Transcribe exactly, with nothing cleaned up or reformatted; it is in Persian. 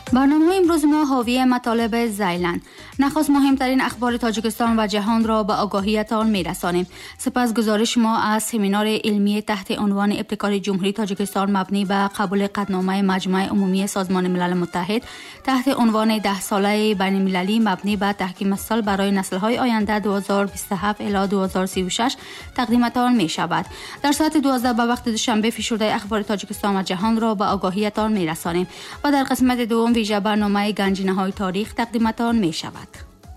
برنامه امروز ما حاوی مطالب زیلن. نخست مهمترین اخبار تاجیکستان و جهان را به آگاهیتان می‌رسانیم. سپس گزارش ما از سمینار علمی تحت عنوان ابتکار جمهوری تاجیکستان مبنی بر قبول قطعنامه مجمع عمومی سازمان ملل متحد تحت عنوان ده ساله بین المللی مبنی بر تحکیم صلح برای نسل‌های آینده دو هزار و بیست و هفت الی دو هزار و سی و شش تقدیمتان می‌شود. در ساعت دوازده به وقت دوشنبه فیشرده اخبار تاجیکستان و جهان را به آگاهیتان می‌رسانیم و در قسمت دوم ویژه برنامه گنجینه‌های تاریخ تقدیمتان می‌شود.